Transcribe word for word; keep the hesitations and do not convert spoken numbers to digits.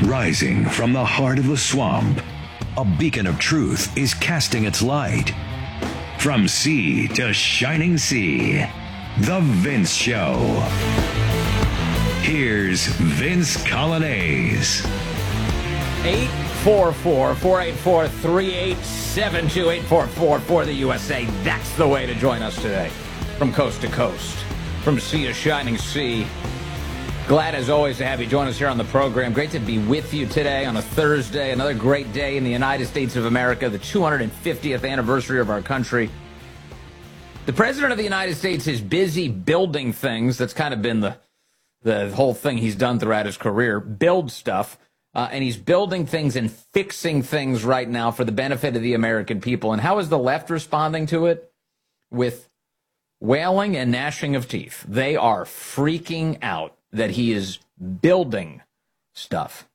Rising from the heart of the swamp, a beacon of truth is casting its light. From sea to shining sea, The Vince Show. Here's Vince Coglianese. eight four four, four eight four, three eight seven two, eight four four for the U S A. That's the way to join us today. From coast to coast, from sea to shining sea. Glad, as always, to have you join us here on the program. Great to be with you today on a Thursday. Another great day in the United States of America, the two hundred fiftieth anniversary of our country. The President of the United States is busy building things. That's kind of been the, the whole thing he's done throughout his career, build stuff. Uh, and he's building things and fixing things right now for the benefit of the American people. And how is the left responding to it? With wailing and gnashing of teeth. They are freaking out that he is building stuff.